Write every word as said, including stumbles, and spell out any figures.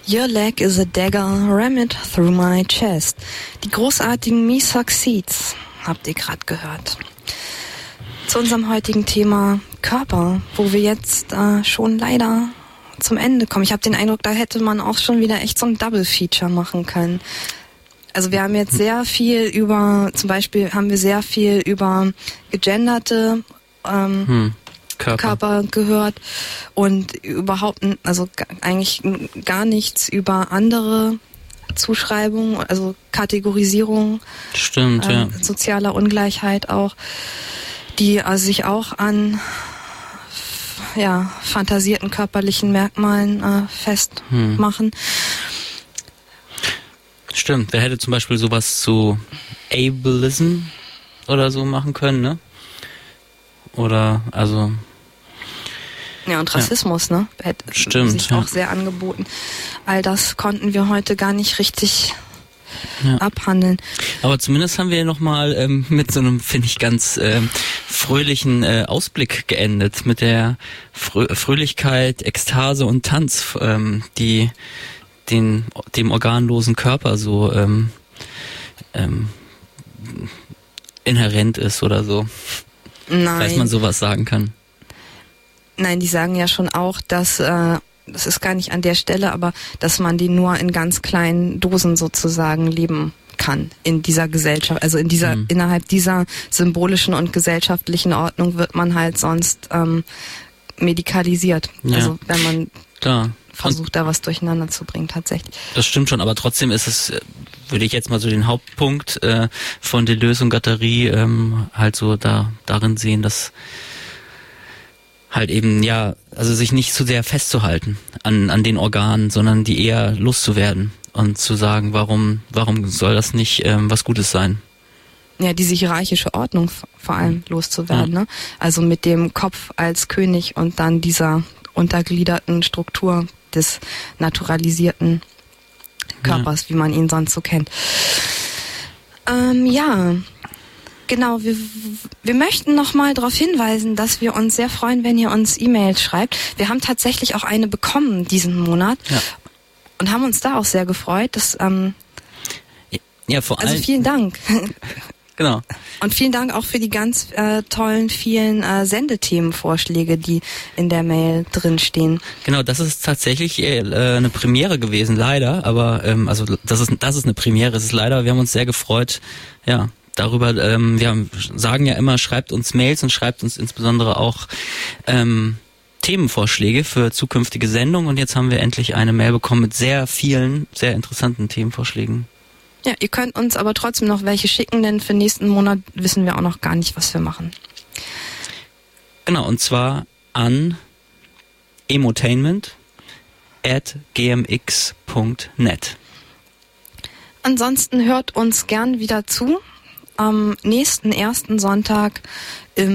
Your leg is a dagger, ram it through my chest. Die großartigen Me Succeeds habt ihr gerade gehört. Zu unserem heutigen Thema Körper, wo wir jetzt äh, schon leider zum Ende kommen. Ich habe den Eindruck, da hätte man auch schon wieder echt so ein Double-Feature machen können. Also wir haben jetzt sehr viel über, zum Beispiel haben wir sehr viel über gegenderte ähm, hm. Körper. Körper gehört und überhaupt, also g- eigentlich gar nichts über andere Zuschreibungen, also Kategorisierung. Stimmt, äh, ja. Sozialer Ungleichheit auch, die also sich auch an ja, fantasierten körperlichen Merkmalen äh, festmachen. Hm. Stimmt, wer hätte zum Beispiel sowas zu Ableism oder so machen können, ne? Oder, also... Ja, und Rassismus, ja. ne? Hätte Stimmt, sich ja. auch sehr angeboten. All das konnten wir heute gar nicht richtig ja. abhandeln. Aber zumindest haben wir nochmal ähm, mit so einem, finde ich, ganz ähm, fröhlichen äh, Ausblick geendet. Mit der Frö- Fröhlichkeit, Ekstase und Tanz, ähm, die den dem organlosen Körper so ähm, ähm, inhärent ist oder so. Nein. Falls man sowas sagen kann. Nein, die sagen ja schon auch, dass, äh, das ist gar nicht an der Stelle, aber dass man die nur in ganz kleinen Dosen sozusagen leben kann in dieser Gesellschaft. Also in dieser, mhm. innerhalb dieser symbolischen und gesellschaftlichen Ordnung wird man halt sonst ähm, medikalisiert. Ja. Also wenn man Klar. versucht, und da was durcheinander zu bringen, tatsächlich. Das stimmt schon, aber trotzdem ist es, würde ich jetzt mal so den Hauptpunkt äh, von Deleuze und Guattari ähm, halt so da darin sehen, dass halt eben, ja, also sich nicht zu sehr festzuhalten an an den Organen, sondern die eher loszuwerden und zu sagen, warum warum soll das nicht ähm, was Gutes sein? Ja, diese hierarchische Ordnung vor allem loszuwerden, ja. ne? Also mit dem Kopf als König und dann dieser untergliederten Struktur des naturalisierten Körpers, ja. wie man ihn sonst so kennt. Ähm, ja, genau. Wir, wir möchten nochmal darauf hinweisen, dass wir uns sehr freuen, wenn ihr uns E-Mails schreibt. Wir haben tatsächlich auch eine bekommen diesen Monat ja. und haben uns da auch sehr gefreut. Dass, ähm, ja, vor allem. Also vielen Dank. Genau. Und vielen Dank auch für die ganz äh, tollen, vielen äh, Sendethemenvorschläge, die in der Mail drinstehen. Genau, das ist tatsächlich äh, eine Premiere gewesen, leider. Aber ähm, also das ist das ist eine Premiere, es ist leider. Wir haben uns sehr gefreut, ja, darüber. Ähm, wir haben, sagen ja immer, schreibt uns Mails und schreibt uns insbesondere auch ähm, Themenvorschläge für zukünftige Sendungen. Und jetzt haben wir endlich eine Mail bekommen mit sehr vielen, sehr interessanten Themenvorschlägen. Ja, ihr könnt uns aber trotzdem noch welche schicken, denn für nächsten Monat wissen wir auch noch gar nicht, was wir machen. Genau, und zwar an emotainment at g m x punkt net. Ansonsten hört uns gern wieder zu am nächsten ersten Sonntag im